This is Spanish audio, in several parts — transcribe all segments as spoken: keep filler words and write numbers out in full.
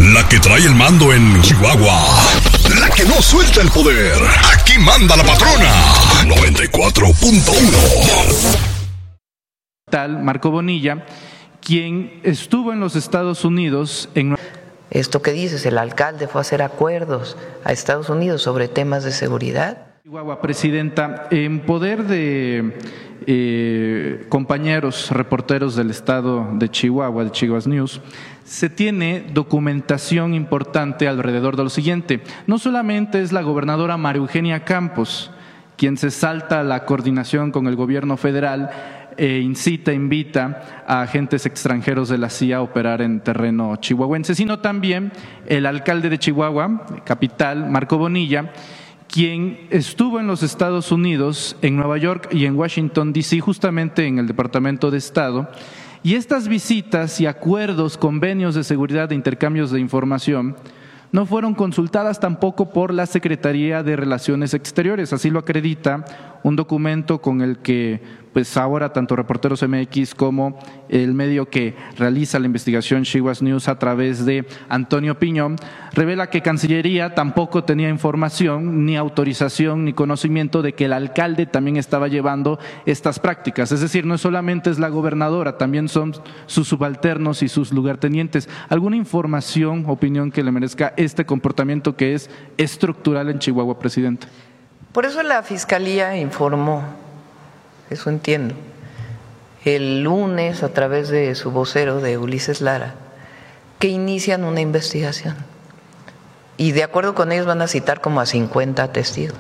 La que trae el mando en Chihuahua. La que no suelta el poder. Aquí manda la patrona. noventa y cuatro punto uno. Tal Marco Bonilla, quien estuvo en los Estados Unidos en... Esto que dices, el alcalde fue a hacer acuerdos a Estados Unidos sobre temas de seguridad. Chihuahua, presidenta, en poder de eh, compañeros reporteros del estado de Chihuahua, de Chihuahua News, se tiene documentación importante alrededor de lo siguiente. No solamente es la gobernadora María Eugenia Campos quien se salta la coordinación con el gobierno federal e incita, invita a agentes extranjeros de la C I A a operar en terreno chihuahuense, sino también el alcalde de Chihuahua, capital, Marco Bonilla, quien estuvo en los Estados Unidos, en Nueva York y en Washington, D C, justamente en el Departamento de Estado, y estas visitas y acuerdos, convenios de seguridad de intercambios de información no fueron consultadas tampoco por la Secretaría de Relaciones Exteriores. Así lo acredita un documento con el que pues ahora tanto Reporteros M X como el medio que realiza la investigación Chihuahua News a través de Antonio Piñón revela que Cancillería tampoco tenía información, ni autorización, ni conocimiento de que el alcalde también estaba llevando estas prácticas. Es decir, no solamente es la gobernadora, también son sus subalternos y sus lugartenientes. ¿Alguna información, opinión que le merezca este comportamiento que es estructural en Chihuahua, presidente? Por eso la Fiscalía informó, eso entiendo, el lunes a través de su vocero, de Ulises Lara, que inician una investigación. Y de acuerdo con ellos van a citar como a cincuenta testigos.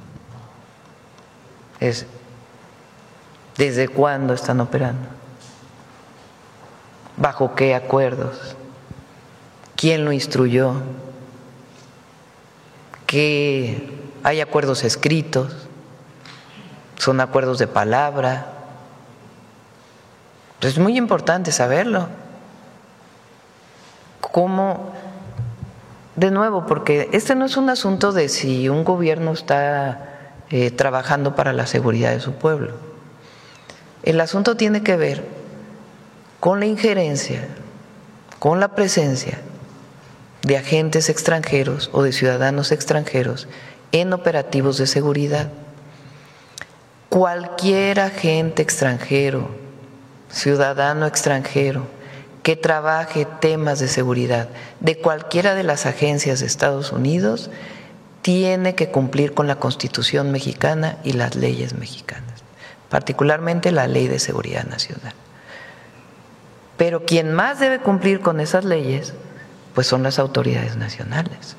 Es, ¿desde cuándo están operando? ¿Bajo qué acuerdos? ¿Quién lo instruyó? ¿Qué? Hay acuerdos escritos, son acuerdos de palabra. Es muy importante saberlo. ¿Cómo? De nuevo, porque este no es un asunto de si un gobierno está eh, trabajando para la seguridad de su pueblo. El asunto tiene que ver con la injerencia, con la presencia de agentes extranjeros o de ciudadanos extranjeros en operativos de seguridad. Cualquier agente extranjero, ciudadano extranjero, que trabaje temas de seguridad de cualquiera de las agencias de Estados Unidos, tiene que cumplir con la Constitución mexicana y las leyes mexicanas, particularmente la Ley de Seguridad Nacional. Pero quien más debe cumplir con esas leyes, pues son las autoridades nacionales.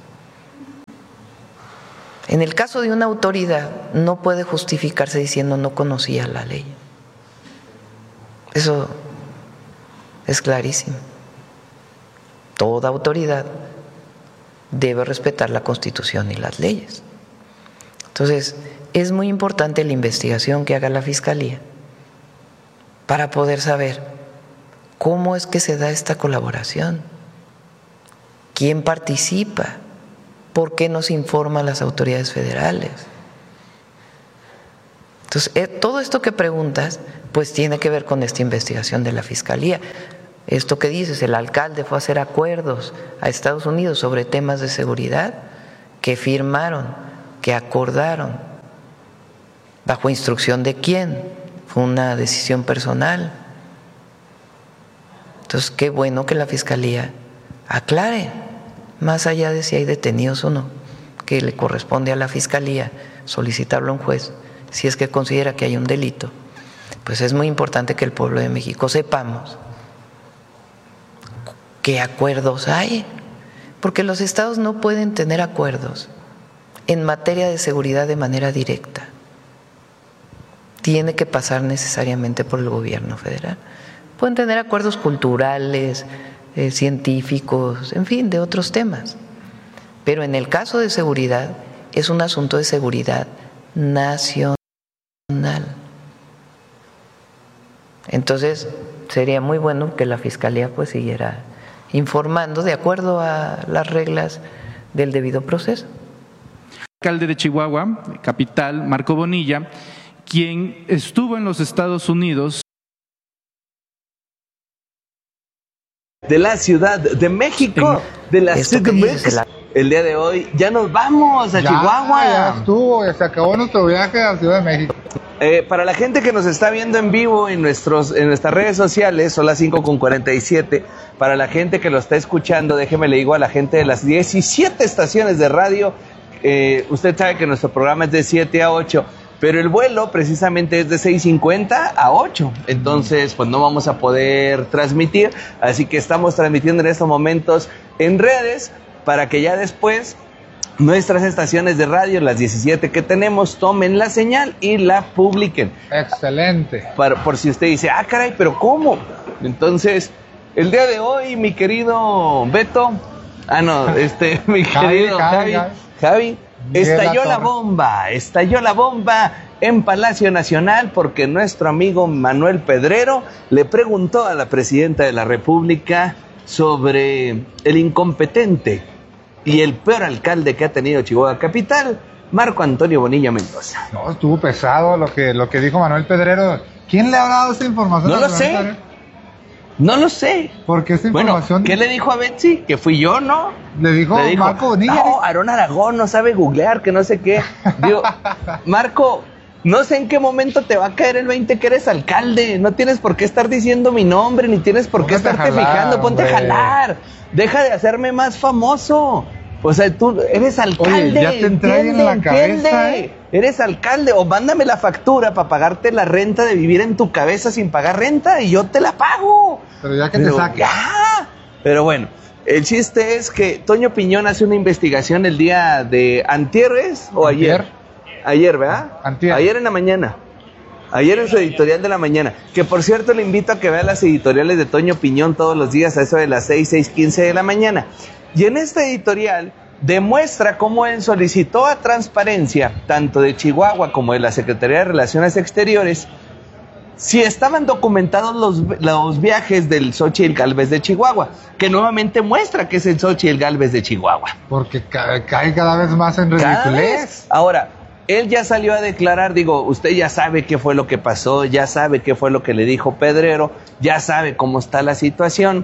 En el caso de una autoridad, no puede justificarse diciendo no conocía la ley. Eso es clarísimo. Toda autoridad debe respetar la Constitución y las leyes. Entonces, es muy importante la investigación que haga la Fiscalía para poder saber cómo es que se da esta colaboración, quién participa, ¿por qué no se informa a las autoridades federales? Entonces, eh, todo esto que preguntas, pues tiene que ver con esta investigación de la Fiscalía. Esto que dices, el alcalde fue a hacer acuerdos a Estados Unidos sobre temas de seguridad que firmaron, que acordaron. ¿Bajo instrucción de quién? Fue una decisión personal. Entonces, qué bueno que la Fiscalía aclare, más allá de si hay detenidos o no, que le corresponde a la Fiscalía solicitarlo a un juez, si es que considera que hay un delito. Pues es muy importante que el pueblo de México sepamos qué acuerdos hay, porque los estados no pueden tener acuerdos en materia de seguridad de manera directa. Tiene que pasar necesariamente por el gobierno federal. Pueden tener acuerdos culturales, eh, científicos, en fin, de otros temas. Pero en el caso de seguridad, es un asunto de seguridad nacional. Entonces, sería muy bueno que la Fiscalía pues siguiera informando de acuerdo a las reglas del debido proceso. El alcalde de Chihuahua, capital, Marco Bonilla, quien estuvo en los Estados Unidos. De la Ciudad de México. En de la Esto que CDMX. dices, la- El día de hoy ya nos vamos a Ya, Chihuahua. ya estuvo, ya se acabó nuestro viaje a Ciudad de México. Eh, para la gente que nos está viendo en vivo en, nuestros, en nuestras redes sociales, son las cinco con cuarenta y siete. Para la gente que lo está escuchando, déjeme le digo a la gente de las diecisiete estaciones de radio, eh, usted sabe que nuestro programa es de siete a ocho, pero el vuelo precisamente es de seis cincuenta a ocho. Entonces, pues no vamos a poder transmitir, así que estamos transmitiendo en estos momentos en redes para que ya después nuestras estaciones de radio, las diecisiete que tenemos, tomen la señal y la publiquen. Excelente. Para, por si usted dice, ah, caray, pero ¿cómo? Entonces, el día de hoy, mi querido Beto, ah, no, este, mi Javi, querido Javi, Javi, Javi. Javi, Miguel estalló La la Torre. bomba, estalló la bomba en Palacio Nacional porque nuestro amigo Manuel Pedrero le preguntó a la presidenta de la República sobre el incompetente y el peor alcalde que ha tenido Chihuahua Capital, Marco Antonio Bonilla Mendoza. No, estuvo pesado lo que, lo que dijo Manuel Pedrero. ¿Quién le habrá dado esa información? No a lo Manuel sé. Pedrero? No lo sé. Porque esa Bueno, información ¿qué le dijo a Betsy? Que fui yo, ¿no? le dijo, Le dijo, Marco Bonilla. no, Aarón Aragón no sabe googlear, que no sé qué. Digo, Marco, no sé en qué momento te va a caer el veinte que eres alcalde. No tienes por qué estar diciendo mi nombre, ni tienes por qué Póngate a estarte jalar, fijando. Ponte hombre. a jalar. Deja de hacerme más famoso. O sea, tú eres alcalde. Oye, ya te entré ahí en entiende, la cabeza, entiende. ¿eh? Eres alcalde. O mándame la factura para pagarte la renta de vivir en tu cabeza sin pagar renta y yo te la pago. Pero ya que Pero te saque. ya. Pero bueno, el chiste es que Toño Piñón hace una investigación el día de antier, ¿es? ¿O ayer? Antier. Ayer, ¿verdad? Antier. Ayer en la mañana. Ayer en su editorial de la mañana. Que por cierto le invito a que vea las editoriales de Toño Piñón todos los días a eso de las seis, seis quince de la mañana. Y en esta editorial demuestra cómo él solicitó a Transparencia, tanto de Chihuahua como de la Secretaría de Relaciones Exteriores, si estaban documentados los, los viajes del Xóchitl Gálvez de Chihuahua, que nuevamente muestra que es el Xóchitl Gálvez de Chihuahua. Porque ca- cae cada vez más en Cada ridiculez. vez. Ahora, él ya salió a declarar, digo, usted ya sabe qué fue lo que pasó, ya sabe qué fue lo que le dijo Pedrero, ya sabe cómo está la situación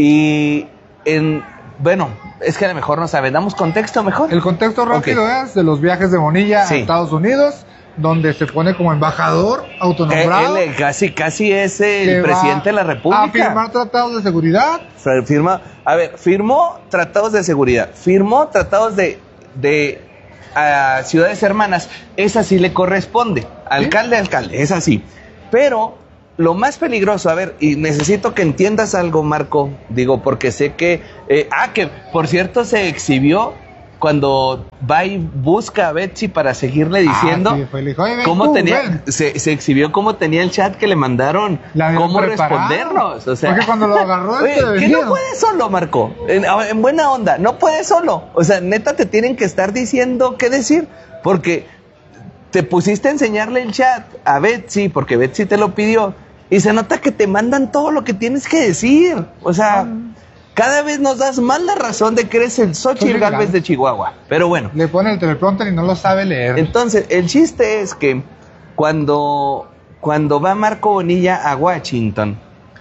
y en, bueno, es que a lo mejor no sabe, ¿damos contexto mejor? El contexto rápido Ok. es de los viajes de Bonilla Sí. a Estados Unidos, donde se pone como embajador Eh, autonombrado. él casi, casi es que el va presidente de la República. A firmar tratados de seguridad. Firma, a ver, firmó tratados de seguridad, firmó tratados de, de a ciudades hermanas, esa sí le corresponde, alcalde, alcalde, es así. Pero lo más peligroso, a ver, y necesito que entiendas algo, Marco, digo, porque sé que, eh, ah, que por cierto se exhibió cuando va y busca a Betsy para seguirle diciendo Ah, sí, fue, le dijo, "Oye, ven cómo tú, tenía, ven". se, se exhibió cómo tenía el chat que le mandaron, La habían cómo preparado. respondernos, o sea, Porque cuando lo agarró, oye, este ¿qué venido. no puede solo, Marco? En, en buena onda, no puedes solo. O sea, neta te tienen que estar diciendo qué decir, porque te pusiste a enseñarle el chat a Betsy, porque Betsy te lo pidió, y se nota que te mandan todo lo que tienes que decir. O sea, cada vez nos das más la razón de que eres el Xóchitl Xóchitl Gálvez Gálvez. de Chihuahua. Pero bueno, Le pone el teleprompter y no lo sabe leer. entonces, el chiste es que cuando, cuando va Marco Bonilla a Washington,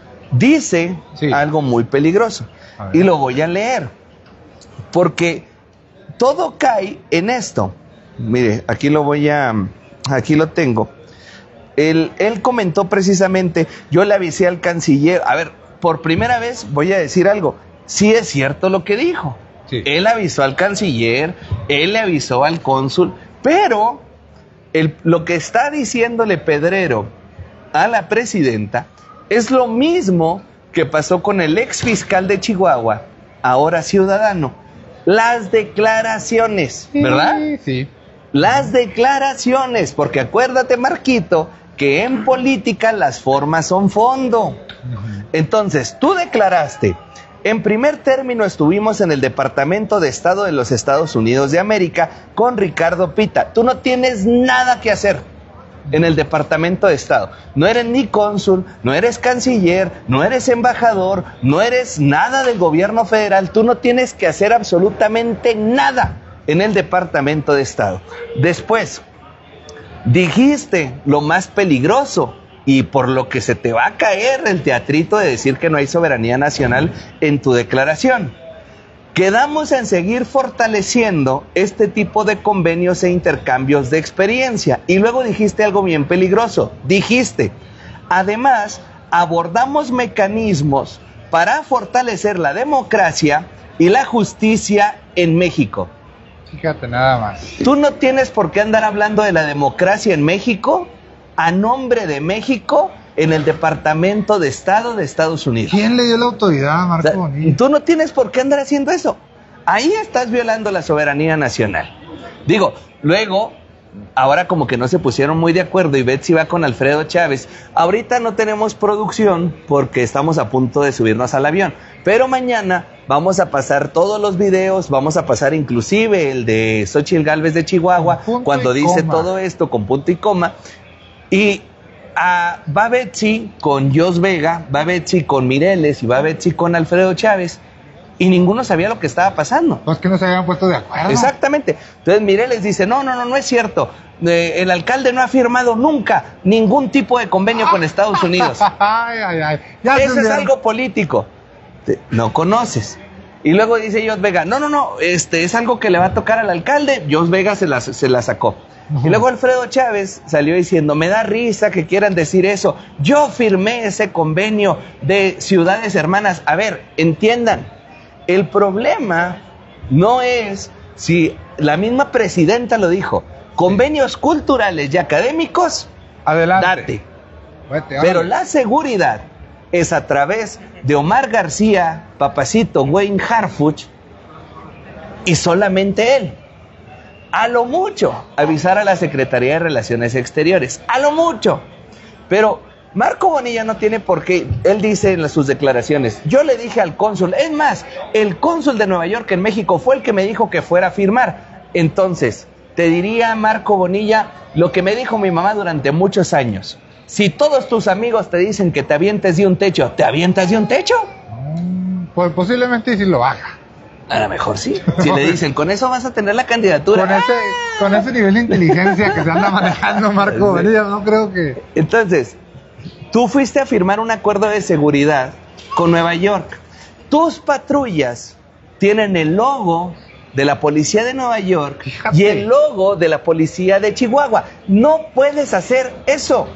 dice Sí. algo muy peligroso. A ver. Y lo voy a leer. Porque todo cae en esto. Mire, aquí lo voy a... Aquí lo tengo. Él, él comentó precisamente, yo le avisé al canciller, a ver, por primera vez voy a decir algo, sí es cierto lo que dijo. Sí. Él avisó al canciller, él le avisó al cónsul, pero el, lo que está diciéndole Pedrero a la presidenta es lo mismo que pasó con el ex fiscal de Chihuahua, ahora ciudadano. Las declaraciones, ¿verdad? Sí, sí. Las declaraciones, porque acuérdate, Marquito, que en política las formas son fondo. Entonces, tú declaraste, en primer término estuvimos en el Departamento de Estado de los Estados Unidos de América con Ricardo Pita. Tú no tienes nada que hacer en el Departamento de Estado. No eres ni cónsul, no eres canciller, no eres embajador, no eres nada del gobierno federal. Tú no tienes que hacer absolutamente nada en el Departamento de Estado. Después, dijiste lo más peligroso y por lo que se te va a caer el teatrito de decir que no hay soberanía nacional en tu declaración. quedamos en seguir fortaleciendo este tipo de convenios e intercambios de experiencia. Y luego dijiste algo bien peligroso. Dijiste, además, abordamos mecanismos para fortalecer la democracia y la justicia en México. Fíjate nada más. Tú no tienes por qué andar hablando de la democracia en México a nombre de México en el Departamento de Estado de Estados Unidos. ¿Quién le dio la autoridad a Marco O sea, Bonilla? tú no tienes por qué andar haciendo eso. Ahí estás violando la soberanía nacional. Digo, luego, ahora como que no se pusieron muy de acuerdo y Betsy va con Alfredo Chávez. Ahorita no tenemos producción porque estamos a punto de subirnos al avión. Pero mañana vamos a pasar todos los videos, vamos a pasar inclusive el de Xóchitl Gálvez de Chihuahua, cuando dice coma. todo esto con punto y coma. Y uh, va Betsy con Jos Vega, va Betsy con Mireles y va Betsy con Alfredo Chávez. Y ninguno sabía lo que estaba pasando. Pues que no se habían puesto de acuerdo. Exactamente. Entonces Mireles dice, no, no, no, no es cierto. Eh, el alcalde no ha firmado nunca ningún tipo de convenio con Estados Unidos. Ay, ay, ay. Ya Eso es bien. algo político. Te- No conoces. Y luego dice Jos Vega, no, no, no, este es algo que le va a tocar al alcalde. Jos Vega se la, se la sacó. Ujú. Y luego Alfredo Chávez salió diciendo, me da risa que quieran decir eso. Yo firmé ese convenio de ciudades hermanas. A ver, entiendan. El problema no es, si la misma presidenta lo dijo, convenios culturales y académicos, Adelante. date. Vete, Pero órale. la seguridad es a través de Omar García, Papacito Wayne Harfuch, y solamente él. A lo mucho, avisar a la Secretaría de Relaciones Exteriores. A lo mucho. Pero Marco Bonilla no tiene por qué. Él dice en las- sus declaraciones, yo le dije al cónsul, es más, el cónsul de Nueva York en México fue el que me dijo que fuera a firmar. Entonces, te diría Marco Bonilla lo que me dijo mi mamá durante muchos años. Si todos tus amigos te dicen que te avientes de un techo, ¿te avientas de un techo? Mm, Pues posiblemente sí lo haga. A lo mejor sí. Si le dicen, con eso vas a tener la candidatura. Con ese, con ese nivel de inteligencia que se anda manejando Marco Sí. Bonilla, no creo que... Entonces, tú fuiste a firmar un acuerdo de seguridad con Nueva York. Tus patrullas tienen el logo de la policía de Nueva York Fíjate. y el logo de la policía de Chihuahua. No puedes hacer eso.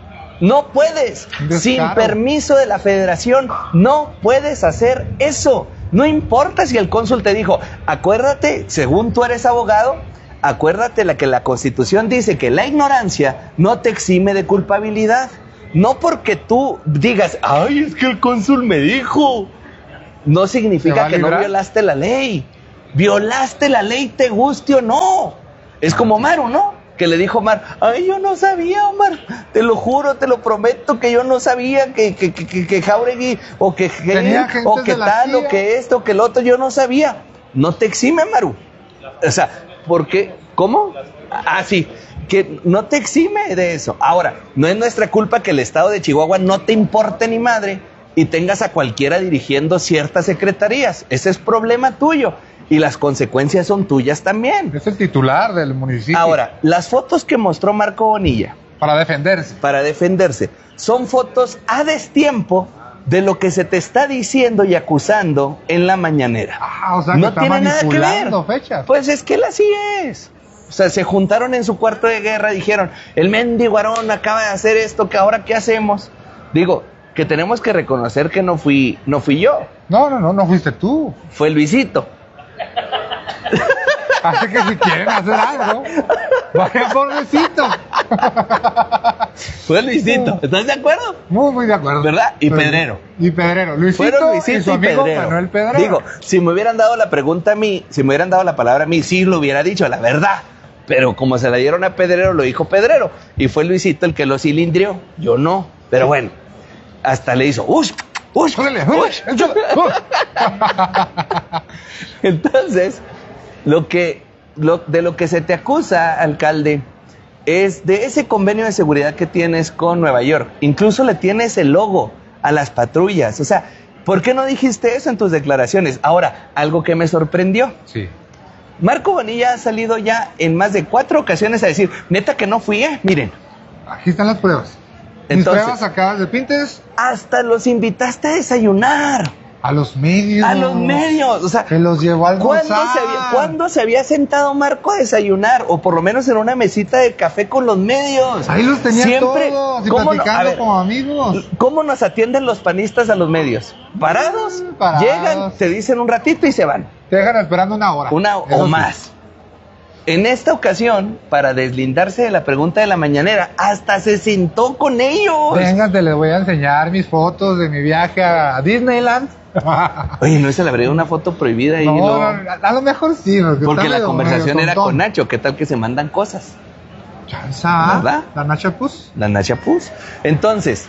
No puedes. Un descaro. Sin permiso de la federación, no puedes hacer eso. No importa si el cónsul te dijo, acuérdate, según tú eres abogado, acuérdate la que la Constitución dice que la ignorancia no te exime de culpabilidad. No porque tú digas, ay, es que el cónsul me dijo. No ¿Te va significa a que no librar? violaste la ley. Violaste la ley, te guste o no. Es como Maru, ¿no? Que le dijo Omar, ay, yo no sabía, Omar. Te lo juro, te lo prometo que yo no sabía que, que, que, que, que Jauregui o que, que Tenía él, gentes o que de la tal, C I A. o que esto, o que el otro, yo no sabía. No te exime, Maru. O sea, porque, ¿cómo? Ah, sí, que no te exime de eso. Ahora, no es nuestra culpa que el estado de Chihuahua no te importe ni madre y tengas a cualquiera dirigiendo ciertas secretarías. Ese es problema tuyo y las consecuencias son tuyas también. Es el titular del municipio. Ahora, las fotos que mostró Marco Bonilla Para defenderse. para defenderse son fotos a destiempo de lo que se te está diciendo y acusando en la mañanera. Ah, o sea, que No está tiene nada que ver. manipulando fechas. Pues es que él así es. O sea, se juntaron en su cuarto de guerra, dijeron, el mendigo Aarón acaba de hacer esto, que ahora qué hacemos. Digo, que tenemos que reconocer que no fui, no fui yo, No, no, no, no fuiste tú. fue Luisito. Así que si quieren hacer algo, vayan por Luisito. Fue Luisito. ¿Estás de acuerdo? Muy, muy de acuerdo. ¿Verdad? Y Pero- Pedrero. Y Pedrero. Luisito, Fueron Luisito y su y amigo Pedrero. Manuel Pedrero. Digo, si me hubieran dado la pregunta a mí, si me hubieran dado la palabra a mí, sí lo hubiera dicho, la verdad. Pero como se la dieron a Pedrero, lo dijo Pedrero. Y fue Luisito el que lo cilindrió. Yo no. Pero bueno, hasta le hizo, ¡ush! ¡ush! Órale, ¡ush! órale, échale, uh. Entonces, lo que, lo, de lo que se te acusa, alcalde, es de ese convenio de seguridad que tienes con Nueva York. Incluso le tienes el logo a las patrullas. O sea, ¿por qué no dijiste eso en tus declaraciones? Ahora, algo que me sorprendió. Sí. Marco Bonilla ha salido ya en más de cuatro ocasiones a decir, neta que no fui, ¿eh? Miren, Aquí están las pruebas. Mis Entonces- pruebas sacadas de Pinterest. hasta los invitaste a desayunar. A los medios. A los medios, o sea, que los llevó al ¿cuándo se, había, ¿cuándo se había sentado Marco a desayunar? O por lo menos en una mesita de café con los medios. Ahí los tenía Siempre, todos, y ¿cómo platicando no, ver, como amigos. ¿Cómo nos atienden los panistas a los medios? Parados, Parados. llegan, te dicen un ratito y se van. Te dejan esperando una hora. Una Eso o sí. más. En esta ocasión, para deslindarse de la pregunta de la mañanera, hasta se sentó con ellos. Vengan, te les voy a enseñar mis fotos de mi viaje a Disneyland. Oye, ¿no se le habría una foto prohibida ahí? No, luego? no, a lo mejor sí. Porque, Porque está la medio- conversación medio era tontón. con Nacho. ¿Qué tal que se mandan cosas? Chanza, ¿Verdad? La Nacha Pus. La Nacha Pus. Entonces,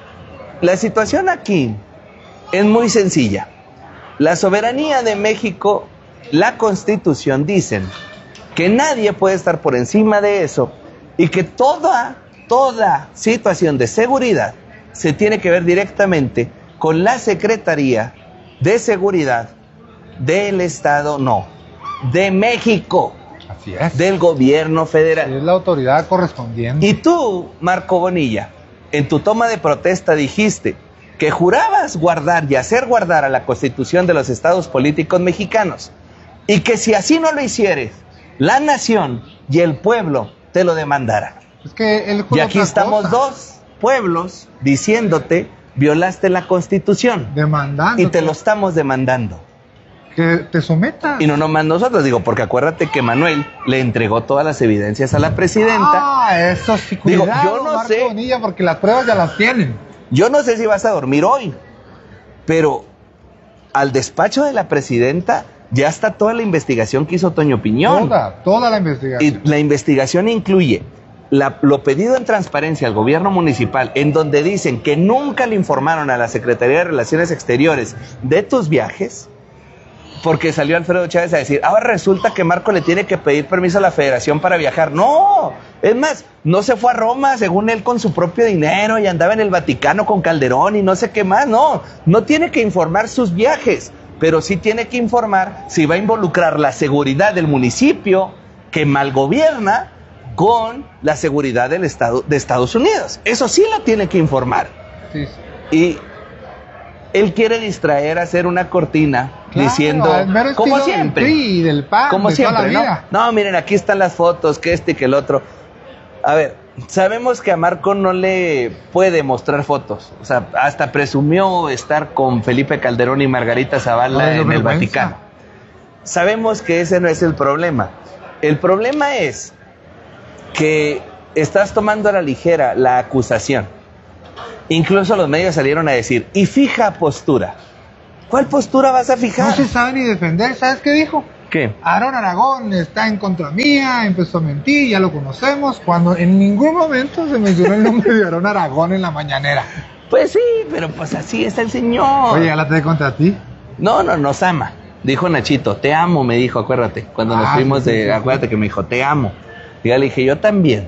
la situación aquí es muy sencilla. La soberanía de México, la Constitución dicen que nadie puede estar por encima de eso y que toda, toda situación de seguridad se tiene que ver directamente con la Secretaría de Seguridad del Estado, no, de México, Así es. del gobierno federal. Es la autoridad correspondiente. Y tú, Marco Bonilla, en tu toma de protesta dijiste que jurabas guardar y hacer guardar a la Constitución de los estados políticos mexicanos y que si así no lo hicieres, la nación y el pueblo te lo demandaran. Es que él Y aquí estamos dos pueblos diciéndote violaste la Constitución demandando y te lo estamos demandando. que te sometas. Y no nomás nosotros, digo, porque acuérdate que Manuel le entregó todas las evidencias a la presidenta. Ah, eso sí, Digo, cuidado, yo no Marco sé. Bonilla, porque las pruebas ya las tienen. Yo no sé si vas a dormir hoy, pero al despacho de la presidenta ya está toda la investigación que hizo Toño Piñón. Toda, toda la Y investigación. la investigación incluye la- lo pedido en transparencia al gobierno municipal, en donde dicen que nunca le informaron a la Secretaría de Relaciones Exteriores de tus viajes, porque salió Alfredo Chávez a decir, ahora resulta que Marco le tiene que pedir permiso a la Federación para viajar. No, es más, no se fue a Roma, según él, con su propio dinero y andaba en el Vaticano con Calderón y no sé qué más. No, no tiene que informar sus viajes, pero sí tiene que informar si va a involucrar la seguridad del municipio que malgobierna con la seguridad del Estado de Estados Unidos. Eso sí lo tiene que informar. Sí, sí. Y él quiere distraer, hacer una cortina Claro, diciendo, al mero como estilo siempre, del P R I y del P A N, como de toda la siempre, ¿no? vida. No, miren, aquí están las fotos, que este y que el otro. A ver, sabemos que a Marco no le puede mostrar fotos. O sea, hasta presumió estar con Felipe Calderón y Margarita Zavala Ay, en el vergüenza. Vaticano. Sabemos que ese no es el problema. El problema es que estás tomando a la ligera la acusación. Incluso los medios salieron a decir, y fija postura. ¿Cuál postura vas a fijar? No se sabe ni defender. ¿Sabes qué dijo? ¿Qué? Aaron Aragón está en contra mía, empezó a mentir, ya lo conocemos, cuando en ningún momento se mencionó el nombre de Aaron Aragón en la mañanera. Pues sí, pero pues así es el señor. Oye, ya la te contra ti. No, no, nos ama. Dijo Nachito, te amo, me dijo, acuérdate. Cuando nos Ah, fuimos sí, sí, de, sí, acuérdate sí. que me dijo, te amo. Y ya le dije, yo también.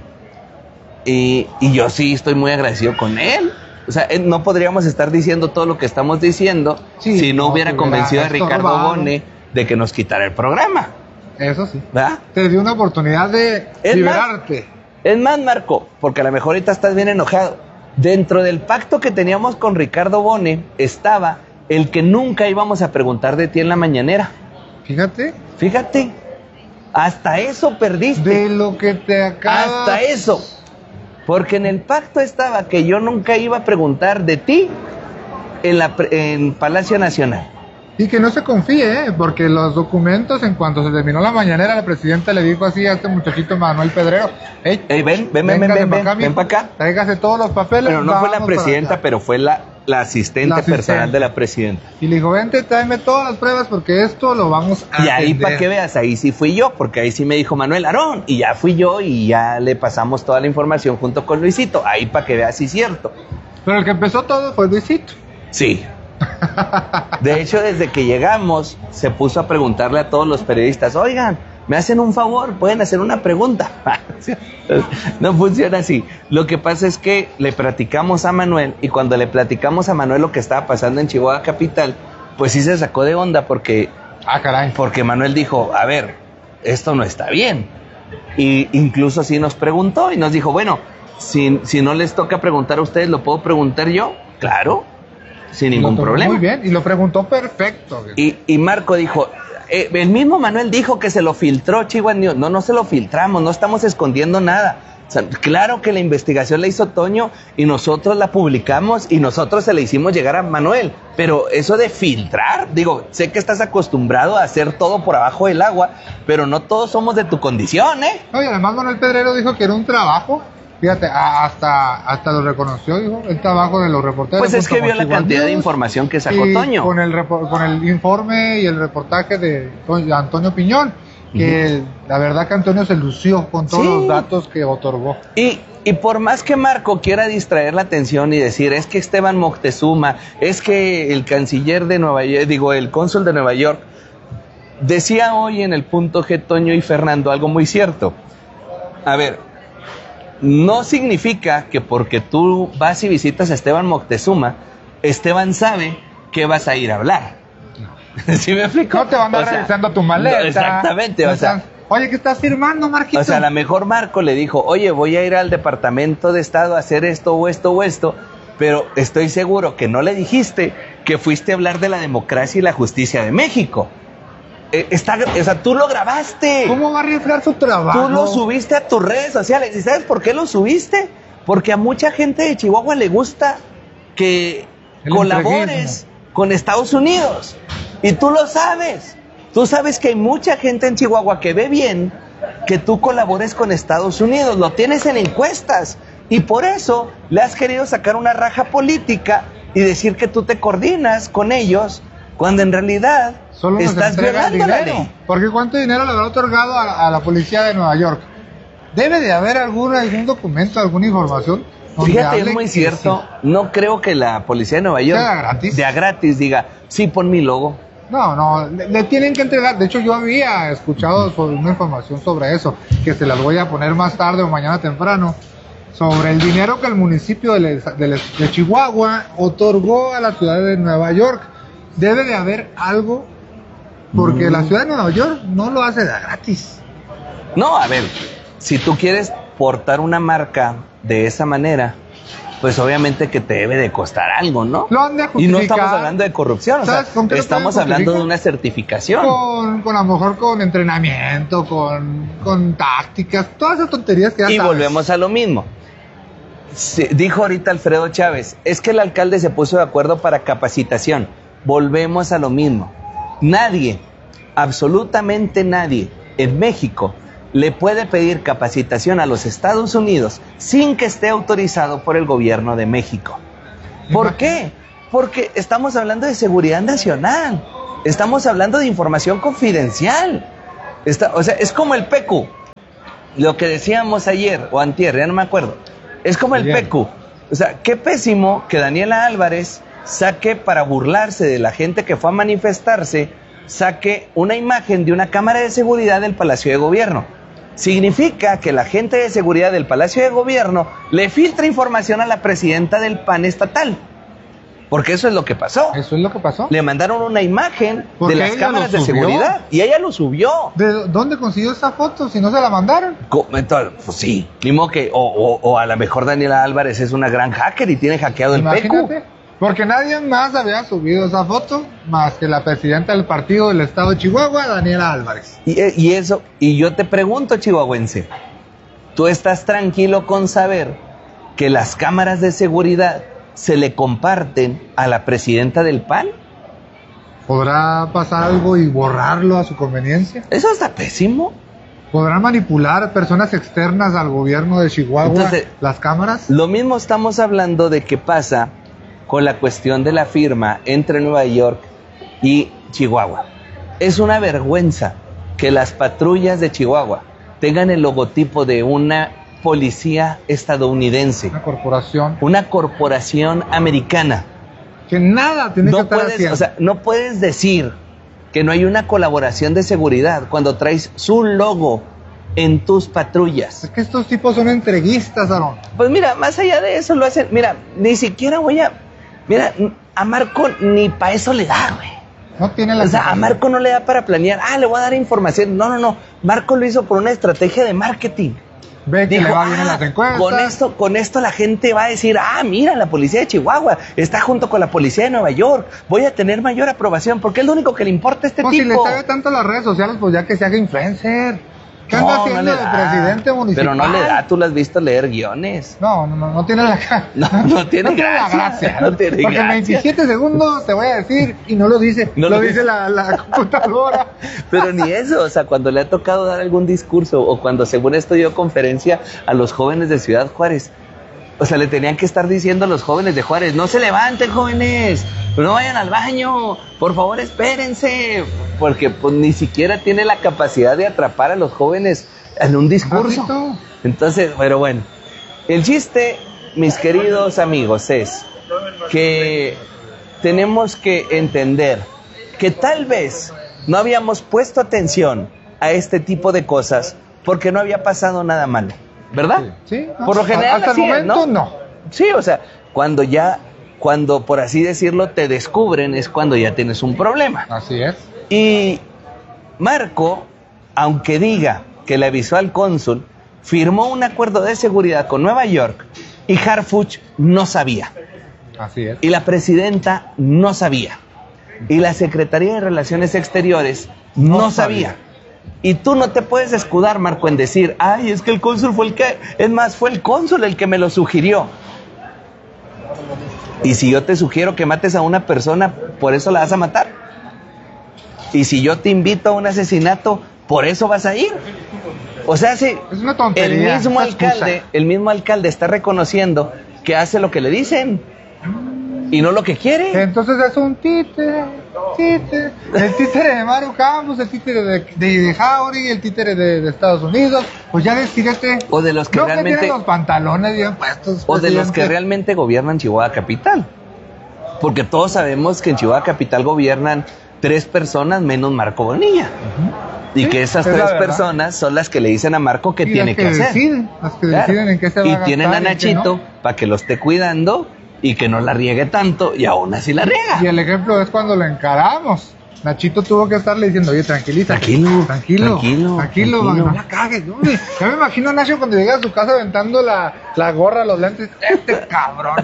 Y, y yo sí estoy muy agradecido con él. O sea, él- no podríamos estar diciendo todo lo que estamos diciendo Sí, si no, no, hubiera te convencido a hubiera Ricardo estorbado. Bone de que nos quitara el programa. Eso sí. ¿Verdad? Te dio una oportunidad de Es liberarte. Es más, Marco, porque a lo mejor ahorita estás bien enojado. Dentro del pacto que teníamos con Ricardo Bone estaba el que nunca íbamos a preguntar de ti en la mañanera. Fíjate, Fíjate, hasta eso perdiste. de lo que te acabas. Hasta eso. Porque en el pacto estaba que yo nunca iba a preguntar de ti en, la, pre- en Palacio Nacional. Y que no se confíe, ¿eh? Porque los documentos, en cuanto se terminó la mañanera, la presidenta le dijo así a este muchachito Manuel Pedrero: Ey, Ey, ven, ven, ven, ven, véngase ven, pa' ven, acá, ven mijo, pa' acá. Tráigase todos los papeles. Pero no fue la vamos para presidenta, allá. pero fue la, la asistente La asistente. personal de la presidenta. Y le dijo: vente, tráeme todas las pruebas porque esto lo vamos a Y ahí atender. para que veas, ahí sí fui yo, porque ahí sí me dijo Manuel Aarón, y ya fui yo y ya le pasamos toda la información junto con Luisito. Ahí para que veas si es cierto. Pero el que empezó todo fue Luisito. Sí. De hecho, desde que llegamos, se puso a preguntarle a todos los periodistas, oigan, me hacen un favor, pueden hacer una pregunta. No funciona así. Lo que pasa es que le platicamos a Manuel, y cuando le platicamos a Manuel lo que estaba pasando en Chihuahua Capital, pues sí se sacó de onda porque, Ah, caray. porque Manuel dijo, a ver, esto no está bien. Y incluso sí nos preguntó y nos dijo, bueno, si, si no les toca preguntar a ustedes, ¿lo puedo preguntar yo? Claro. sin ningún problema. Muy bien, y lo preguntó perfecto. Y, y Marco dijo, eh, el mismo Manuel dijo que se lo filtró Chihuahua News. No, no se lo filtramos, no estamos escondiendo nada. O sea, claro que la investigación la hizo Toño y nosotros la publicamos y nosotros se la hicimos llegar a Manuel. Pero eso de filtrar, digo, sé que estás acostumbrado a hacer todo por abajo del agua, pero no todos somos de tu condición, ¿eh? Oye, además Manuel Pedrero dijo que era un trabajo. Fíjate, hasta, hasta lo reconoció, dijo, el trabajo de los reporteros. Pues es que vio la cantidad de información que sacó Toño. Con el, con el informe y el reportaje de Antonio Piñón, que uh-huh. la verdad que Antonio se lució con todos sí. los datos que otorgó. Y, y por más que Marco quiera distraer la atención y decir, es que Esteban Moctezuma, es que el canciller de Nueva York, digo, el cónsul de Nueva York, decía hoy en el punto G Toño y Fernando algo muy cierto. A ver, no significa que porque tú vas y visitas a Esteban Moctezuma, Esteban sabe que vas a ir a hablar. ¿Sí me explico? No te van a andar revisando tu maleta. No, exactamente, no o sea... Están, oye, ¿qué estás firmando, Marquito? O sea, a lo mejor Marco le dijo, oye, voy a ir al Departamento de Estado a hacer esto o esto o esto, pero estoy seguro que no le dijiste que fuiste a hablar de la democracia y la justicia de México. Está, o sea, tú lo grabaste. ¿Cómo va a arriesgar su trabajo? Tú lo subiste a tus redes sociales. ¿Y sabes por qué lo subiste? Porque a mucha gente de Chihuahua le gusta que el colabores con Estados Unidos. Y tú lo sabes. Tú sabes que hay mucha gente en Chihuahua que ve bien que tú colabores con Estados Unidos. Lo tienes en encuestas. Y por eso le has querido sacar una raja política y decir que tú te coordinas con ellos, cuando en realidad solo estás violando la ley. Porque ¿cuánto dinero le habrá otorgado a, a la policía de Nueva York? Debe de haber algún, algún documento, alguna información. Fíjate, es muy cierto. Sí. No creo que la policía de Nueva York de a gratis, de a gratis diga, sí, pon mi logo. No, no, le, le tienen que entregar. De hecho, yo había escuchado sobre una información sobre eso, que se las voy a poner más tarde o mañana temprano, sobre el dinero que el municipio de, de, de Chihuahua otorgó a la ciudad de Nueva York. Debe de haber algo, porque mm. la ciudad de Nueva York no lo hace de gratis. No, a ver, si tú quieres portar una marca de esa manera, pues obviamente que te debe de costar algo, ¿no? Lo han de y no estamos hablando de corrupción, o sea, estamos hablando de una certificación. Con, con a lo mejor con entrenamiento, con, con tácticas, todas esas tonterías que ya Y sabes. Volvemos a lo mismo. Sí, dijo ahorita Alfredo Chávez, es que el alcalde se puso de acuerdo para capacitación. Volvemos a lo mismo. Nadie, absolutamente nadie en México le puede pedir capacitación a los Estados Unidos sin que esté autorizado por el gobierno de México. ¿Por qué? Porque estamos hablando de seguridad nacional, estamos hablando de información confidencial. Está, o sea, es como el P Q, lo que decíamos ayer o antier, ya no me acuerdo. Es como el P Q. O sea, qué pésimo que Daniela Álvarez saque, para burlarse de la gente que fue a manifestarse, saque una imagen de una cámara de seguridad del Palacio de Gobierno. Significa que la gente de seguridad del Palacio de Gobierno le filtra información a la presidenta del P A N estatal. Porque eso es lo que pasó. Eso es lo que pasó. Le mandaron una imagen de las cámaras de seguridad y ella lo subió. ¿De dónde consiguió esa foto si no se la mandaron? Entonces, pues sí, mismo que, o, o, o a lo mejor Daniela Álvarez es una gran hacker y tiene hackeado el P Q. Porque nadie más había subido esa foto más que la presidenta del partido del estado de Chihuahua, Daniela Álvarez. Y, y eso, y yo te pregunto, chihuahuense, ¿tú estás tranquilo con saber que las cámaras de seguridad se le comparten a la presidenta del P A N? ¿Podrá pasar algo y borrarlo a su conveniencia? Eso está pésimo. ¿Podrán manipular personas externas al gobierno de Chihuahua Entonces, las cámaras? Lo mismo estamos hablando de qué pasa con la cuestión de la firma entre Nueva York y Chihuahua. Es una vergüenza que las patrullas de Chihuahua tengan el logotipo de una policía estadounidense. Una corporación. Una corporación americana. Que nada tiene no que estar puedes, haciendo. O sea, no puedes decir que no hay una colaboración de seguridad cuando traes su logo en tus patrullas. Es que estos tipos son entreguistas, Aarón. Pues mira, más allá de eso lo hacen. Mira, ni siquiera voy a... Mira, a Marco ni para eso le da, güey. No tiene la... O sea, a Marco no le da para planear. Ah, le voy a dar información. No, no, no. Marco lo hizo por una estrategia de marketing. Ve que Dijo, le va bien en ah, las encuestas. con esto, con esto la gente va a decir, ah, mira, la policía de Chihuahua está junto con la policía de Nueva York, voy a tener mayor aprobación, porque es lo único que le importa a este Pues tipo. si le sabe tanto a las redes sociales, pues ya que se haga influencer. ¿Qué anda No, haciendo no le de da. presidente municipal? Pero no le da, tú lo has visto leer guiones. No, no, no, no tiene la cara. No, no tiene la gracia, gracia. no tiene Porque en gracia. veintisiete segundos te voy a decir y no lo dice, No lo lo dice dice. la, la computadora. Pero ni eso, o sea, cuando le ha tocado dar algún discurso o cuando según esto dio conferencia a los jóvenes de Ciudad Juárez, o sea, le tenían que estar diciendo a los jóvenes de Juárez, no se levanten, jóvenes, no vayan al baño, por favor espérense, porque pues ni siquiera tiene la capacidad de atrapar a los jóvenes en un discurso. Bajito. Entonces, pero bueno, el chiste, mis queridos amigos, es que tenemos que entender que tal vez no habíamos puesto atención a este tipo de cosas porque no había pasado nada malo, ¿verdad? Sí, no, Por lo general hasta el así es, momento ¿no? no. Sí, o sea, cuando ya, cuando por así decirlo te descubren es cuando ya tienes un problema. Así es. Y Marco, aunque diga que le avisó al cónsul, firmó un acuerdo de seguridad con Nueva York y Harfuch no sabía. Así es. Y la presidenta no sabía. Y la Secretaría de Relaciones Exteriores no, No sabía. sabía. Y tú no te puedes escudar, Marco, en decir, ay, es que el cónsul fue el que... Es más, fue el cónsul el que me lo sugirió. Y si yo te sugiero que mates a una persona, ¿por eso la vas a matar? Y si yo te invito a un asesinato, ¿por eso vas a ir? O sea, sí, Es una tontería. el mismo esa excusa. alcalde, el mismo alcalde está reconociendo que hace lo que le dicen y no lo que quiere. Entonces es un títere, títere. El títere de Mario Campos, el títere de, de, de Jauregui, el títere de, de Estados Unidos. Pues ya decídete. O de los que no realmente- tienen los pantalones bien puestos. O de los que presidente. realmente gobiernan Chihuahua Capital. Porque todos sabemos que en Chihuahua Capital gobiernan tres personas menos Marco Bonilla. Y Sí, que esas es la tres verdad. personas son las que le dicen a Marco qué Y tiene las que, que hacer. deciden, las que Claro. deciden en qué se va y a gastar tienen a y qué Nachito no. para que lo esté cuidando y que no la riegue tanto y aún así la riega. Y el ejemplo es cuando lo encaramos. Nachito tuvo que estarle diciendo, oye, tranquilita. Tranquilo, Tranquilo. tranquilo, Tranquilo, tranquilo. no la cagues. Hombre. Ya me imagino a Nacho cuando llega a su casa aventando la, la gorra, los lentes. Este cabrón.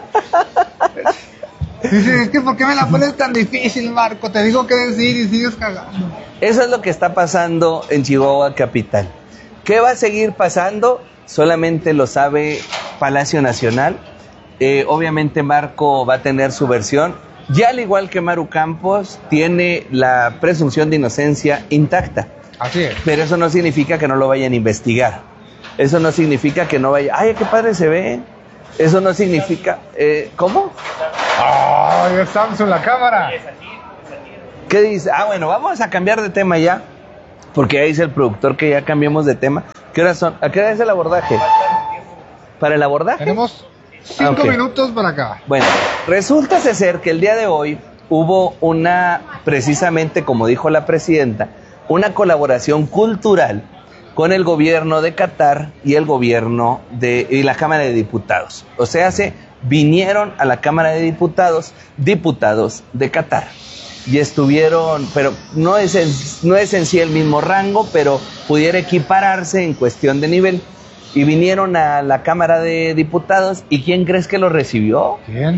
Dice, es que ¿por qué me la pones tan difícil, Marco? Te digo qué decir y sigues cagando. Eso es lo que está pasando en Chihuahua Capital. ¿Qué va a seguir pasando? Solamente lo sabe Palacio Nacional. Eh, obviamente Marco va a tener su versión. Ya al igual que Maru Campos, tiene la presunción de inocencia intacta. Así es. Pero eso no significa que no lo vayan a investigar. Eso no significa que no vaya... ¡Ay, qué padre se ve! Eso no significa... Eh, ¿Cómo? ¡Ay, es Samsung la cámara! ¿Qué dice? Ah, bueno, vamos a cambiar de tema ya. Porque ya dice el productor que ya cambiemos de tema. ¿Qué horas son? ¿A qué hora es el abordaje? ¿Para el abordaje? Tenemos cinco Ah, ok. minutos para acabar. Bueno, resulta ser que el día de hoy hubo una, precisamente como dijo la presidenta, una colaboración cultural con el gobierno de Qatar y el gobierno de y la Cámara de Diputados. O sea, se vinieron a la Cámara de Diputados diputados de Qatar y estuvieron, pero no es en, no es en sí el mismo rango, pero pudiera equipararse en cuestión de nivel. Y vinieron a la Cámara de Diputados. ¿Y quién crees que lo recibió? ¿Quién?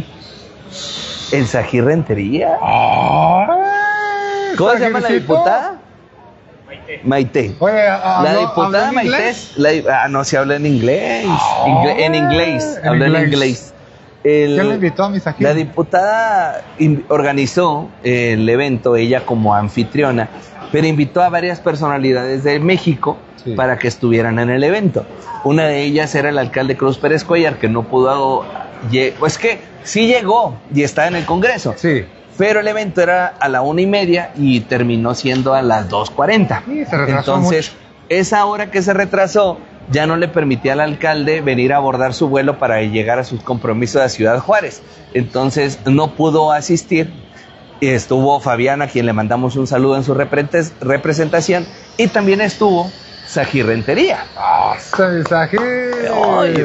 El Sají Rentería. Ay, ¿Cómo se llama la Sajircito. diputada? Maite. Oye, a- La habló- diputada habló en Maite. inglés. la- ah, no, se habla en inglés. Ingle- en inglés. en Habla en inglés. inglés. El- ¿Quién le invitó a mi Sají? La diputada in- organizó el evento, ella como anfitriona, pero invitó a varias personalidades de México Sí. para que estuvieran en el evento. Una de ellas era el alcalde Cruz Pérez Cuellar, que no pudo, lle- pues que sí llegó y está en el Congreso, Sí. pero el evento era a la una y media y terminó siendo a las dos cuarenta. Sí, se retrasó Entonces, mucho. esa hora que se retrasó ya no le permitía al alcalde venir a abordar su vuelo para llegar a sus compromisos a Ciudad Juárez. Entonces no pudo asistir. Estuvo Fabiana, a quien le mandamos un saludo en su reprentes- representación, y también estuvo Sají Rentería. Ah, ese Sají. Oye,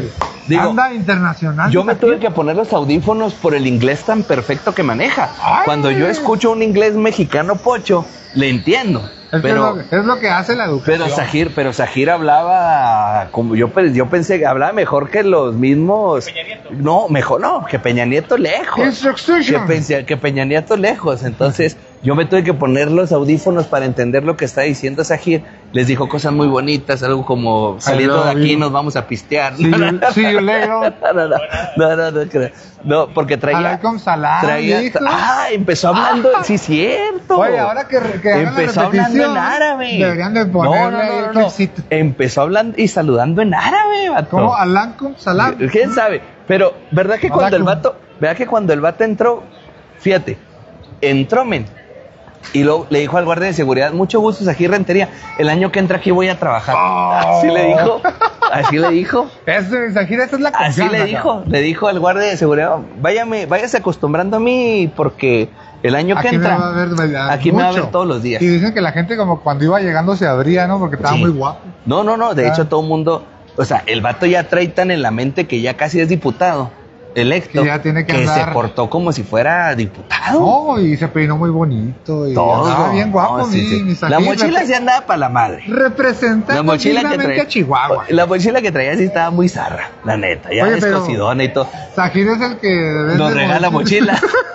Digo, anda internacional. yo me aquí. tuve que poner los audífonos por el inglés tan perfecto que maneja. Ay. Cuando yo escucho un inglés mexicano pocho, le entiendo. Es, pero, que es, lo, es lo que hace la educación. pero Sajir, pero Sajir hablaba como yo, yo pensé que hablaba mejor que los mismos. Peña Nieto. No, mejor no, que Peña Nieto lejos. Que, Pe, que Peña Nieto lejos. Entonces, yo me tuve que poner los audífonos para entender lo que está diciendo Sajir. Les dijo cosas muy bonitas, algo como saliendo de aquí nos vamos a pistear. Sí, sí, yo leo. No, no, no, no, no, no, no, no, porque traía. Salam, traía ah, empezó hablando, ah, sí, cierto. Oye, ahora que, que empezó hablando en árabe. Deberían de ponerle no, no, no, no, no. Empezó hablando y saludando en árabe, vato. ¿Cómo? Alankum salam. ¿Quién sabe? Pero, ¿verdad que cuando Alankum. el vato, verdad que cuando el vato entró, fíjate, entró, men, y luego le dijo al guardia de seguridad, mucho gusto, aquí Rentería, el año que entra aquí voy a trabajar. Oh. Así le dijo, así le dijo. Eso, Sajir, esa es la confianza. Así le dijo, acá. le dijo al guardia de seguridad, váyame, váyase acostumbrando a mí porque el año que aquí entra, me va a ver, aquí mucho. me va a ver todos los días. Y dicen que la gente como cuando iba llegando se abría, ¿no? Porque estaba sí. muy guapo. No, no, no, de ah. hecho todo el mundo, o sea, el vato ya trae tan en la mente que ya casi es diputado. Electo, que, ya tiene que, que andar... se portó como si fuera diputado. No, y se peinó muy bonito. Y todo. Andaba bien guapo. No, sí, mi, sí. Mi la mochila sí andaba para la madre. Representando la mochila que traía, a Chihuahua. La mochila que traía sí estaba muy zarra, la neta. Ya descosidona y todo. Sajir es el que... Nos regala mochila.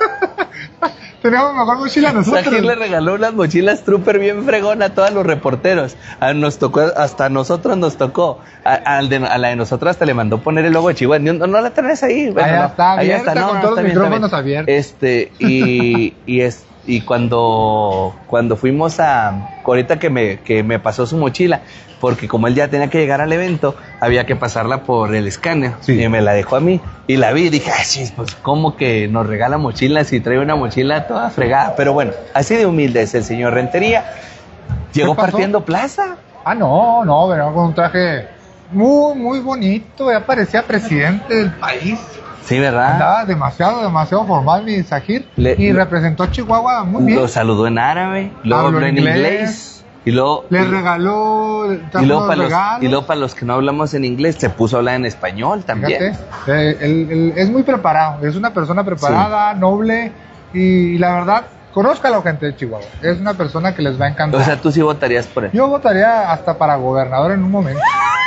Teníamos mejor mochila nosotros. Sajir le regaló unas mochilas Trooper bien fregón a todos los reporteros. A nos tocó, hasta a nosotros nos tocó. A, a, de, a la de nosotros hasta le mandó poner el logo de Chihuahua. No, no la tenés ahí. Bueno, allá no, está abierta, allá está, no, con no, todos los bien, micrófonos abiertos. Este, y, y es... Y cuando, cuando fuimos a, ahorita que me, que me pasó su mochila, porque como él ya tenía que llegar al evento, había que pasarla por el escáner, sí. y me la dejó a mí, y la vi y dije, ay, sí, pues cómo que nos regala mochilas y trae una mochila toda fregada, pero bueno, así de humilde es el señor Rentería, llegó partiendo plaza. Ah, no, no, venía con un traje muy, muy bonito, ya parecía presidente del país. Sí, ¿verdad? Andaba demasiado, demasiado formal mi Sajir. Le, y representó a Chihuahua muy bien. Lo saludó en árabe, luego habló en inglés. inglés y luego, le y, regaló y luego, para los, y luego para los que no hablamos en inglés, se puso a hablar en español también. Fíjate, eh, él, él es muy preparado, es una persona preparada, sí. noble, y, y la verdad, conozca a la gente de Chihuahua. Es una persona que les va a encantar. O sea, tú sí votarías por él. Yo votaría hasta para gobernador en un momento.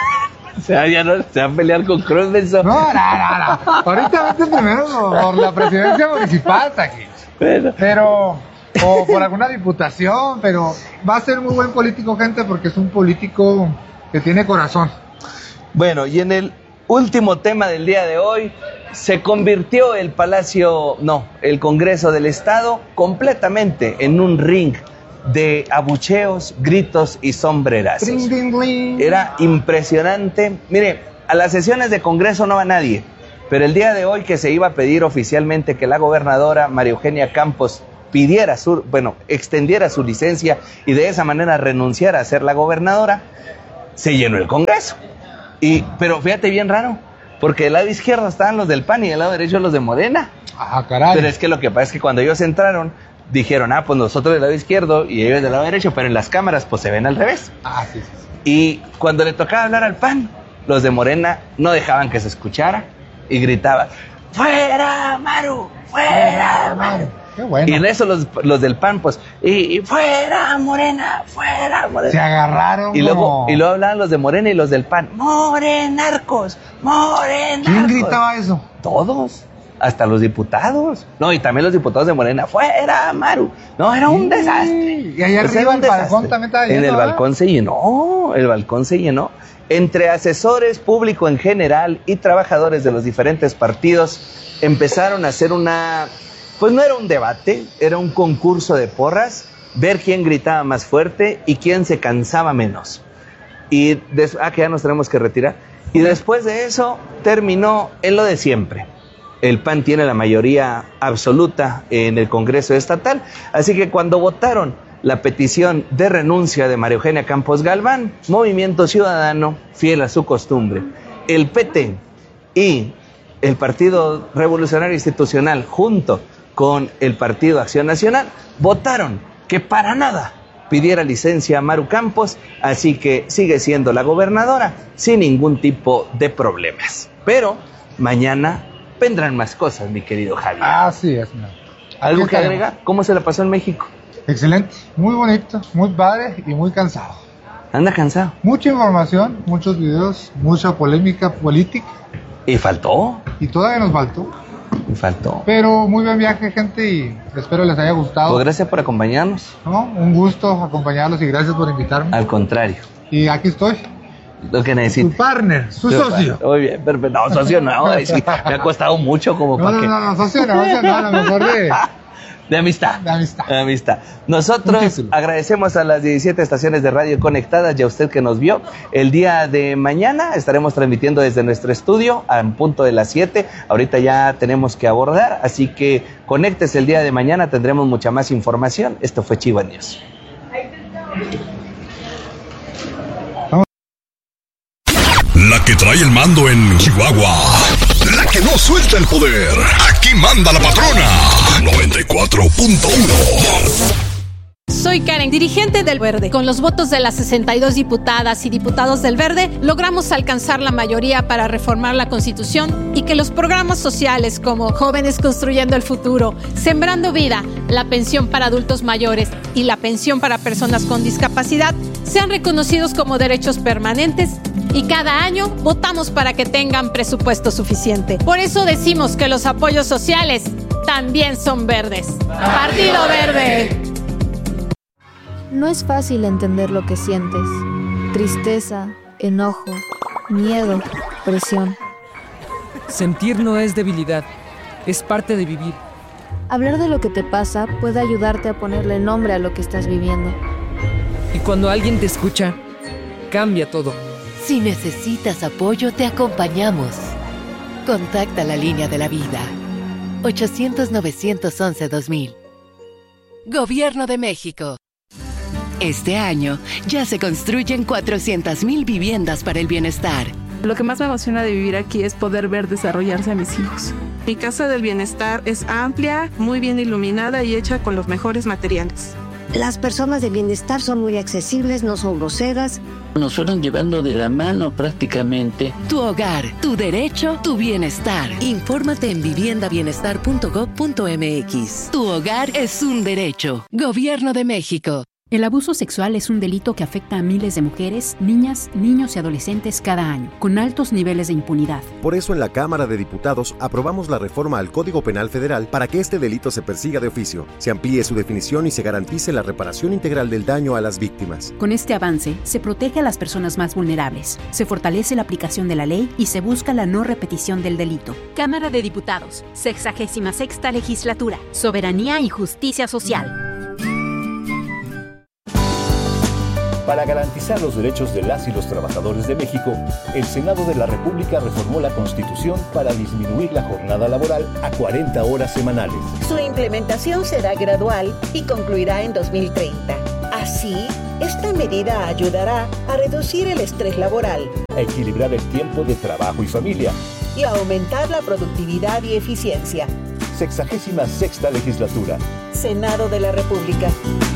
O sea, ya no se va a pelear con Cruz Benzo. No, no, no, no. Ahorita vete primero por, por la presidencia municipal, aquí. Bueno. Pero, o por alguna diputación, pero va a ser muy buen político, gente, porque es un político que tiene corazón. Bueno, y en el último tema del día de hoy, se convirtió el Palacio, no, el Congreso del Estado completamente en un ring de abucheos, gritos y sombrerazos. Bling, bling, bling. Era impresionante. Mire, a las sesiones de Congreso no va nadie, pero el día de hoy que se iba a pedir oficialmente que la gobernadora María Eugenia Campos pidiera su, bueno, extendiera su licencia y de esa manera renunciara a ser la gobernadora, se llenó el Congreso. Y, pero fíjate bien raro, porque del lado izquierdo estaban los del P A N y del lado derecho los de Morena. Ah, caray. Pero es que lo que pasa es que cuando ellos entraron, dijeron, ah, pues nosotros del lado izquierdo y ellos del lado derecho, pero en las cámaras pues se ven al revés. Ah, sí, sí, sí. Y cuando le tocaba hablar al P A N, los de Morena no dejaban que se escuchara y gritaban, ¡fuera, Maru! ¡Fuera, Maru! Qué bueno. Y en eso los, los del P A N, pues, y, y ¡fuera, Morena! ¡Fuera, Morena! Se agarraron. Y luego, y luego hablaban los de Morena y los del P A N, ¡morenarcos! ¡Morenarcos! ¿Quién gritaba eso? Todos. Hasta los diputados. No, y también los diputados de Morena. ¡Fuera, Maru! No, era un sí. desastre. Y allá arriba el balcón también estaba lleno. En el balcón se llenó. El balcón se llenó. Entre asesores, público en general y trabajadores de los diferentes partidos empezaron a hacer una... Pues no era un debate, era un concurso de porras. Ver quién gritaba más fuerte y quién se cansaba menos. Y... Des... Ah, que ya nos tenemos que retirar. Y después de eso terminó en lo de siempre. El P A N tiene la mayoría absoluta en el Congreso Estatal, así que cuando votaron la petición de renuncia de María Eugenia Campos Galván, Movimiento Ciudadano, fiel a su costumbre, el P T y el Partido Revolucionario Institucional, junto con el Partido Acción Nacional, votaron que para nada pidiera licencia a Maru Campos, así que sigue siendo la gobernadora sin ningún tipo de problemas. Pero mañana vendrán más cosas, mi querido Javier. Así es, ¿no? ¿Algo que agregar? ¿Cómo se la pasó en México? Excelente, muy bonito, muy padre y muy cansado. ¿Anda cansado? Mucha información, muchos videos, mucha polémica política. ¿Y faltó? Y todavía nos faltó. Y faltó. Pero muy buen viaje, gente, y espero les haya gustado. Pues gracias por acompañarnos. ¿No? Un gusto acompañarlos y gracias por invitarme. Al contrario. Y aquí estoy. Lo que necesito. Su partner, su socio. Muy bien, perfecto. No, socio no, es que me ha costado mucho como no, para no, que... No, no, socio no, socio no, a lo mejor de... De amistad. De amistad. De amistad. Nosotros agradecemos a las diecisiete estaciones de radio conectadas y a usted que nos vio. El día de mañana estaremos transmitiendo desde nuestro estudio a punto de las siete. Ahorita ya tenemos que abordar, así que conéctese el día de mañana, tendremos mucha más información. Esto fue Chihuahua News. La que trae el mando en Chihuahua. La que no suelta el poder. Aquí manda la patrona. noventa y cuatro punto uno. Soy Karen, dirigente del Verde. Con los votos de las sesenta y dos diputadas y diputados del Verde, logramos alcanzar la mayoría para reformar la Constitución y que los programas sociales como Jóvenes Construyendo el Futuro, Sembrando Vida, la pensión para adultos mayores y la pensión para personas con discapacidad sean reconocidos como derechos permanentes y cada año votamos para que tengan presupuesto suficiente. Por eso decimos que los apoyos sociales también son verdes. Partido Verde. No es fácil entender lo que sientes. Tristeza, enojo, miedo, presión. Sentir no es debilidad, es parte de vivir. Hablar de lo que te pasa puede ayudarte a ponerle nombre a lo que estás viviendo. Y cuando alguien te escucha, cambia todo. Si necesitas apoyo, te acompañamos. Contacta la línea de la vida. ochocientos, novecientos once, dos mil. Gobierno de México. Este año ya se construyen cuatrocientas mil viviendas para el bienestar. Lo que más me emociona de vivir aquí es poder ver desarrollarse a mis hijos. Mi casa del bienestar es amplia, muy bien iluminada y hecha con los mejores materiales. Las personas de bienestar son muy accesibles, no son groseras. Nos fueron llevando de la mano prácticamente. Tu hogar, tu derecho, tu bienestar. Infórmate en vivienda bienestar punto gob punto mx. Tu hogar es un derecho. Gobierno de México. El abuso sexual es un delito que afecta a miles de mujeres, niñas, niños y adolescentes cada año, con altos niveles de impunidad. Por eso en la Cámara de Diputados aprobamos la reforma al Código Penal Federal para que este delito se persiga de oficio, se amplíe su definición y se garantice la reparación integral del daño a las víctimas. Con este avance, se protege a las personas más vulnerables, se fortalece la aplicación de la ley y se busca la no repetición del delito. Cámara de Diputados, sexagésima sexta legislatura, Soberanía y Justicia Social. Para garantizar los derechos de las y los trabajadores de México, el Senado de la República reformó la Constitución para disminuir la jornada laboral a cuarenta horas semanales. Su implementación será gradual y concluirá en dos mil treinta. Así, esta medida ayudará a reducir el estrés laboral, a equilibrar el tiempo de trabajo y familia y a aumentar la productividad y eficiencia. Sexagésima sexta legislatura. Senado de la República.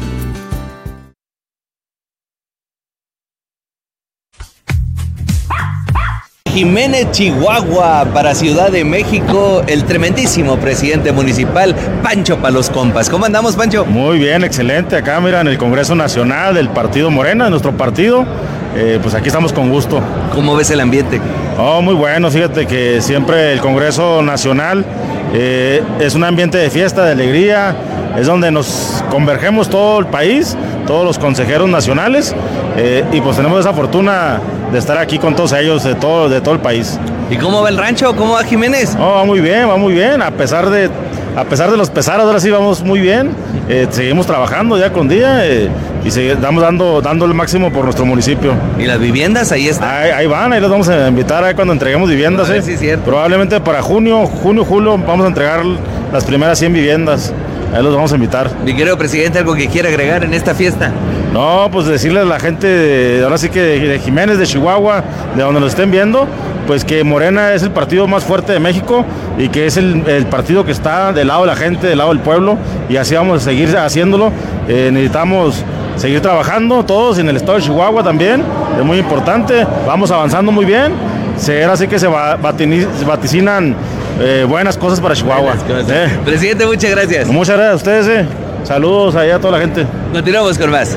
Jiménez, Chihuahua, para Ciudad de México, el tremendísimo presidente municipal, Pancho pa' los compas. ¿Cómo andamos, Pancho? Muy bien, excelente. Acá, mira, en el Congreso Nacional del Partido Morena, de nuestro partido, eh, pues aquí estamos con gusto. ¿Cómo ves el ambiente? Oh, muy bueno, fíjate que siempre el Congreso Nacional eh, es un ambiente de fiesta, de alegría, es donde nos convergemos todo el país, todos los consejeros nacionales, eh, y pues tenemos esa fortuna de estar aquí con todos ellos, de todo, de todo el país. ¿Y cómo va el rancho? ¿Cómo va Jiménez? Oh, va muy bien, va muy bien, a pesar de, a pesar de los pesares, ahora sí vamos muy bien, eh, seguimos trabajando día con día, eh, y seguimos dando, dando el máximo por nuestro municipio. ¿Y las viviendas? Ahí están. Ahí, ahí van, ahí los vamos a invitar ahí cuando entreguemos viviendas. A ver, eh. sí, cierto. Probablemente para junio, junio, julio vamos a entregar las primeras cien viviendas. Ahí los vamos a invitar. Mi querido presidente, ¿algo que quiera agregar en esta fiesta? No, pues decirle a la gente, de, ahora sí que de, de Jiménez, de Chihuahua, de donde nos estén viendo, pues que Morena es el partido más fuerte de México y que es el, el partido que está del lado de la gente, del lado del pueblo, y así vamos a seguir haciéndolo. Eh, necesitamos seguir trabajando todos en el estado de Chihuahua también, es muy importante, vamos avanzando muy bien, ser así que se va, vaticinan eh, buenas cosas para Chihuahua. Cosas. Eh. Presidente, muchas gracias. Muchas gracias a ustedes, eh. Saludos allá a toda la gente. Continuamos con más.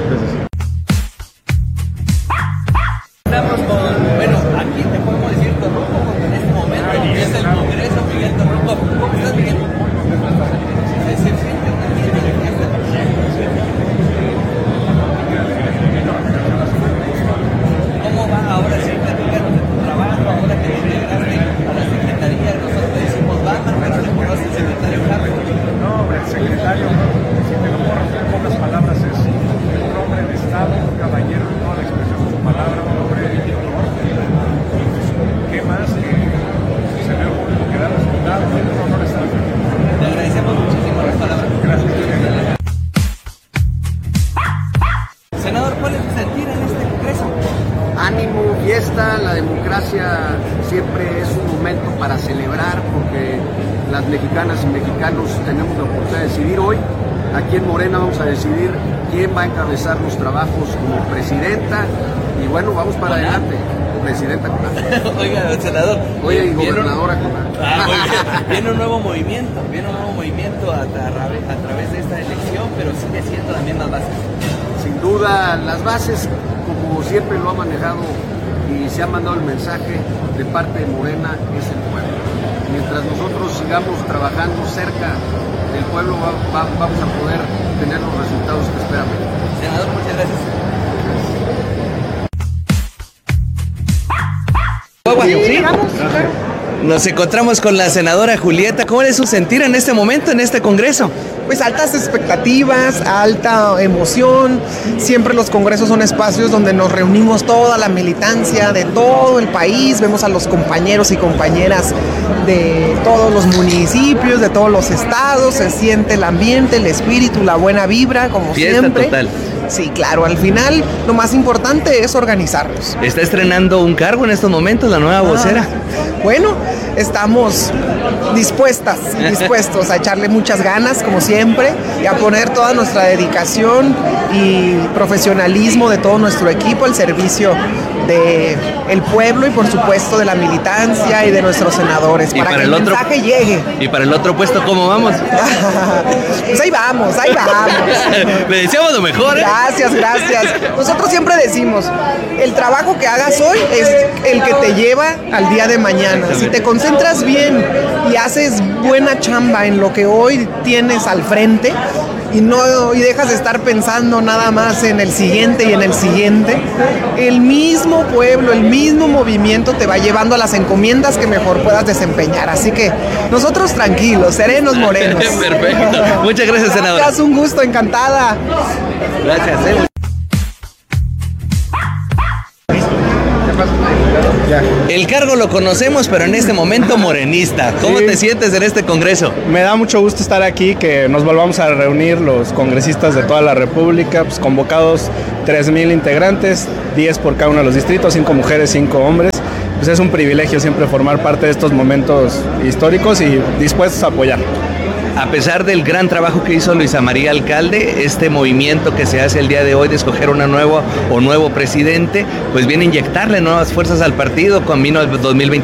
Estamos con, bueno, aquí te podemos decir Torruco, porque en este momento es el Congreso, Miguel Torruco. ¿Cómo estás, Miguel? ¿Cómo va ahora sí? Platícanos de tu trabajo, ahora que te integraste a la Secretaría. Nosotros le decimos Batman, pero le conoce el secretario Harry. No, hombre, el secretario, si te lo puedo resumir en pocas palabras, es un hombre de Estado, un caballero en toda la expresión de su palabra, un hombre de honor. ¿Qué más que se ve un público que da resultados? Es un honor estar aquí. Te agradecemos muchísimo las palabras. Gracias. Senador, ¿cuál es su sentir en este Congreso? Ánimo, fiesta, la democracia siempre es un momento para celebrar porque las mexicanas y mexicanos tenemos la oportunidad de decidir hoy. Aquí en Morena vamos a decidir quién va a encabezar los trabajos como presidenta y bueno, vamos para adelante. Presidenta con A. Oiga, senador. Oye, y gobernadora con A. Ah, muy bien. Viene un nuevo movimiento, viene un nuevo movimiento a, tra a través de esta elección, pero sigue siendo las mismas bases. Sin duda, las bases, como siempre lo ha manejado y se ha mandado el mensaje de parte de Morena, es el pueblo. Mientras nosotros sigamos trabajando cerca del pueblo, va, va, vamos a poder tener los resultados que esperamos. Senador, muchas gracias. ¿Sí? Nos encontramos con la senadora Julieta. ¿Cómo es su sentir en este momento, en este Congreso? Pues altas expectativas, alta emoción. Siempre los congresos son espacios donde nos reunimos toda la militancia de todo el país. Vemos a los compañeros y compañeras de todos los municipios, de todos los estados. Se siente el ambiente, el espíritu, la buena vibra, como Fiesta siempre. Total. Sí, claro, al final lo más importante es organizarnos. Está estrenando un cargo en estos momentos, la nueva vocera. Ah, bueno, estamos dispuestas y dispuestos a echarle muchas ganas, como siempre, y a poner toda nuestra dedicación y profesionalismo de todo nuestro equipo al servicio del pueblo y por supuesto de la militancia y de nuestros senadores, para, para que el, el otro, mensaje llegue. ¿Y para el otro puesto cómo vamos? Pues ahí vamos, ahí vamos. Le deseamos lo mejor, ¿eh? Gracias, gracias. Nosotros siempre decimos, el trabajo que hagas hoy es el que te lleva al día de mañana. Si te concentras bien y haces buena chamba en lo que hoy tienes al frente, y no y dejas de estar pensando nada más en el siguiente y en el siguiente, el mismo pueblo, el mismo movimiento te va llevando a las encomiendas que mejor puedas desempeñar. Así que nosotros tranquilos, serenos, morenos. Perfecto. Muchas gracias, senadora. Gracias, un gusto, encantada. Gracias. ¿eh? El cargo lo conocemos, pero en este momento morenista. ¿Cómo sí. te sientes en este Congreso? Me da mucho gusto estar aquí, que nos volvamos a reunir los congresistas de toda la República, pues convocados tres mil integrantes, diez por cada uno de los distritos, cinco mujeres, cinco hombres. Pues es un privilegio siempre formar parte de estos momentos históricos y dispuestos a apoyar. A pesar del gran trabajo que hizo Luisa María Alcalde, este movimiento que se hace el día de hoy de escoger una nueva o nuevo presidente, pues viene a inyectarle nuevas fuerzas al partido con vino el dos mil veinte.